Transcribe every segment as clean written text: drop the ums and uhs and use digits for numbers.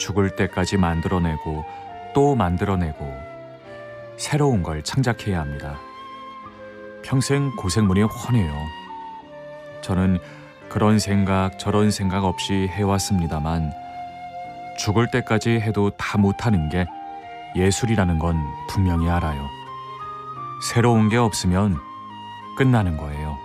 죽을 때까지 만들어내고 또 만들어내고 새로운 걸 창작해야 합니다. 평생 고생문이 훤해요. 저는 그런 생각 저런 생각 없이 해왔습니다만 죽을 때까지 해도 다 못하는 게 예술이라는 건 분명히 알아요. 새로운 게 없으면 끝나는 거예요.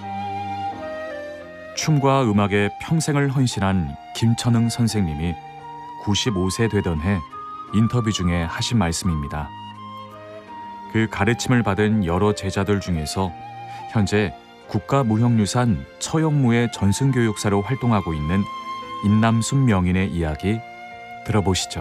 춤과 음악에 평생을 헌신한 김천흥 선생님이 95세 되던 해 인터뷰 중에 하신 말씀입니다. 그 가르침을 받은 여러 제자들 중에서 현재 국가무형유산 처형무의 전승교육사로 활동하고 있는 인남순 명인의 이야기 들어보시죠.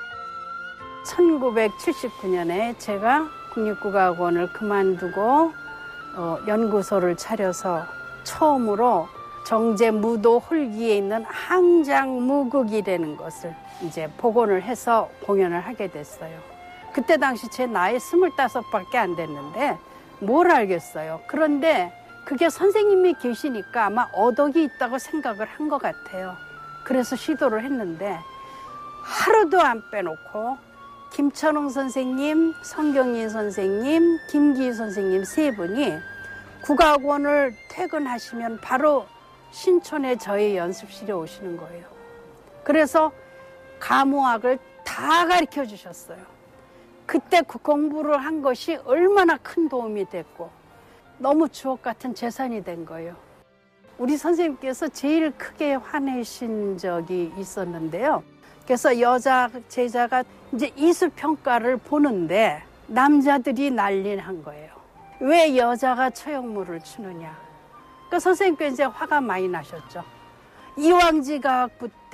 1979년에 제가 국립국악원을 그만두고 연구소를 차려서 처음으로 정제무도 홀기에 있는 항장무극이라는 것을 이제 복원을 해서 공연을 하게 됐어요. 그때 당시 제 나이 25밖에 안 됐는데 뭘 알겠어요. 그런데 그게 선생님이 계시니까 아마 어덕이 있다고 생각을 한 것 같아요. 그래서 시도를 했는데 하루도 안 빼놓고 김천흥 선생님, 성경인 선생님, 김기희 선생님 세 분이 국악원을 퇴근하시면 바로 신촌에 저희 연습실에 오시는 거예요. 그래서 가무악을 다 가르쳐 주셨어요. 그때 그 공부를 한 것이 얼마나 큰 도움이 됐고 너무 주옥 같은 재산이 된 거예요. 우리 선생님께서 제일 크게 화내신 적이 있었는데요. 그래서 여자 제자가 이제 이수평가를 보는데 남자들이 난리를 한 거예요. 왜 여자가 처형무를 추느냐. 그 선생님께 이제 화가 많이 나셨죠. 이왕지가학부 때